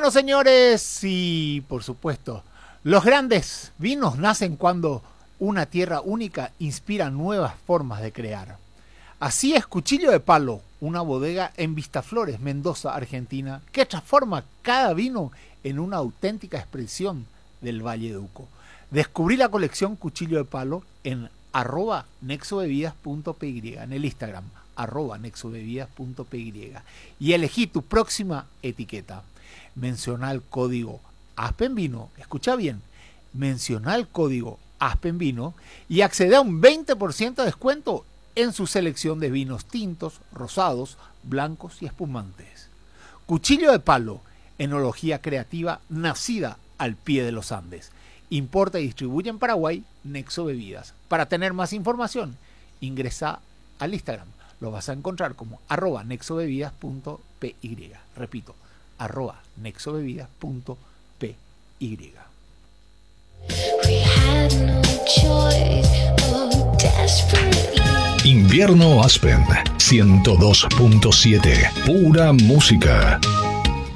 Bueno, señores, y por supuesto, los grandes vinos nacen cuando una tierra única inspira nuevas formas de crear. Así es Cuchillo de Palo, una bodega en Vistaflores, Mendoza, Argentina, que transforma cada vino en una auténtica expresión del Valle de Uco. Descubrí la colección Cuchillo de Palo en @nexobebidas.py, en el Instagram, @nexobebidas.py, y elegí tu próxima etiqueta. Menciona el código ASPENVINO, escucha bien, menciona el código ASPENVINO y accede a un 20% de descuento en su selección de vinos tintos, rosados, blancos y espumantes. Cuchillo de Palo, enología creativa nacida al pie de los Andes. Importa y distribuye en Paraguay Nexo Bebidas. Para tener más información, ingresa al Instagram. Lo vas a encontrar como @nexobebidas.py. Repito, @nexobebidas.py. Invierno Aspen 102.7. Pura música.